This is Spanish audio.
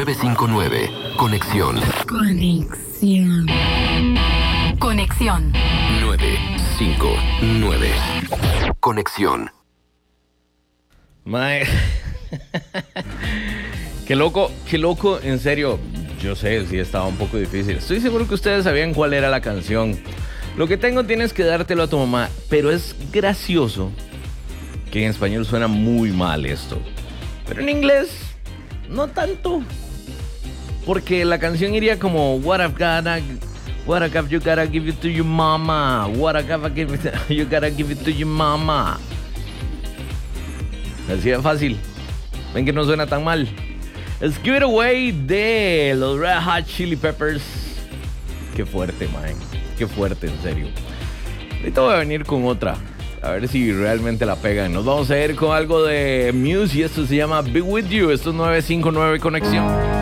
959. Conexión. Conexión. Conexión. 959. Conexión. Mae. Qué loco, en serio. Yo sé, sí estaba un poco difícil. Estoy seguro que ustedes sabían cuál era la canción. Lo que tengo tienes que dártelo a tu mamá. Pero es gracioso que en español suena muy mal esto. Pero en inglés, no tanto. Porque la canción iría como What have you gotta give it to your mama. You gotta give it to your mama. Así de fácil. Ven que no suena tan mal. Es Give It Away de los Red Hot Chili Peppers. Qué fuerte, man. Qué fuerte, en serio. Ahorita voy a venir con otra. A ver si realmente la pegan. Nos vamos a ir con algo de Muse y esto se llama Be With You. Esto es 959 Conexión.